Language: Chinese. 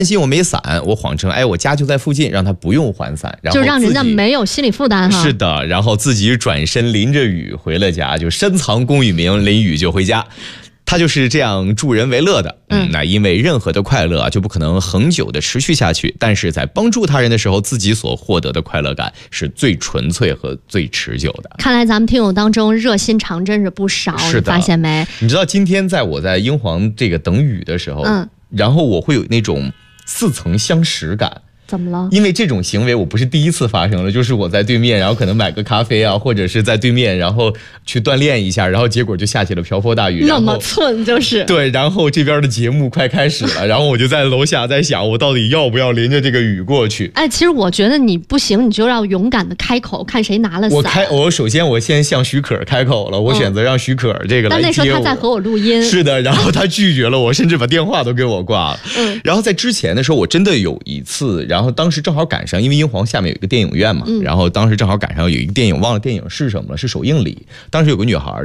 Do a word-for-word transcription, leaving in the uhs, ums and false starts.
担心我没伞，我谎称哎我家就在附近，让他不用还伞，然后就让人家没有心理负担哈。 是的，然后自己转身淋着雨回了家，就深藏功与名，淋雨就回家。他就是这样助人为乐的，嗯，那因为任何的快乐啊就不可能恒久的持续下去，但是在帮助他人的时候，自己所获得的快乐感是最纯粹和最持久的。 看来咱们听友当中热心肠真是不少， 是的， 你发现没？ 你知道今天在我在英皇这个等雨的时候，嗯，然后我会有那种似曾相识感。 怎么了？ 因为这种行为我不是第一次发生了，就是我在对面，然后可能买个咖啡啊，或者是在对面，然后去锻炼一下，然后结果就下起了瓢泼大雨， 那么寸就是对，然后这边的节目快开始了，然后我就在楼下在想，我到底要不要淋着这个雨过去？ 哎，其实我觉得你不行，你就要勇敢的开口，看谁拿了伞。 我开，我首先我先向许可开口了，我选择让许可这个来接我。 但那时候他在和我录音。 是的，然后他拒绝了我，甚至把电话都给我挂了。嗯，然后在之前的时候，我真的有一次，然后当时正好赶。因为英皇下面有一个电影院嘛，嗯、然后当时正好赶上有一个电影，忘了电影是什么了，是首映礼。当时有个女孩